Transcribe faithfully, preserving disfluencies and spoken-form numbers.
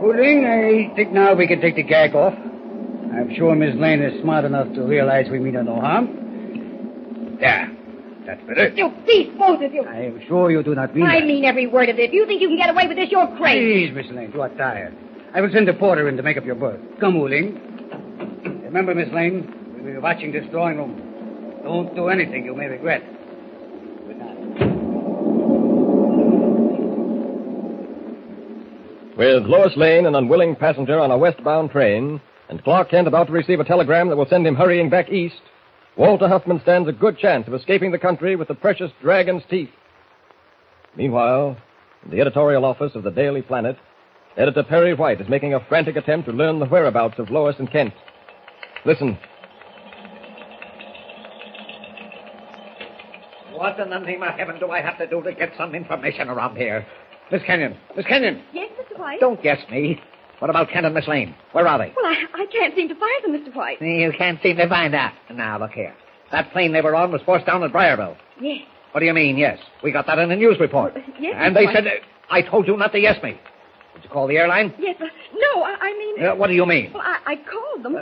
Fooling, I think now we can take the gag off. I'm sure Miss Lane is smart enough to realize we mean her no harm. There. That's better. You thief, both of you. I am sure you do not mean I that. mean every word of it. If you think you can get away with this, you're crazy. Please, Miss Lane, you are tired. I will send the porter in to make up your berth. Come, Wuling. Remember, Miss Lane, we will be watching this drawing room. Don't do anything you may regret. Good night. With Lois Lane, an unwilling passenger on a westbound train, and Clark Kent about to receive a telegram that will send him hurrying back east, Walter Huffman stands a good chance of escaping the country with the precious dragon's teeth. Meanwhile, in the editorial office of the Daily Planet, Editor Perry White is making a frantic attempt to learn the whereabouts of Lois and Kent. Listen. What in the name of heaven do I have to do to get some information around here? Miss Kenyon. Miss Kenyon. Yes, Mister White? Don't guess me. What about Kent and Miss Lane? Where are they? Well, I, I can't seem to find them, Mister White. You can't seem to find out. Now, look here. That plane they were on was forced down at Briarville. Yes. What do you mean, yes? We got that in the news report. Well, yes, and Mister they said... Uh, I told you not to yes me. Did you call the airline? Yes, but no, I, I mean... Uh, what do you mean? Well, I, I called them.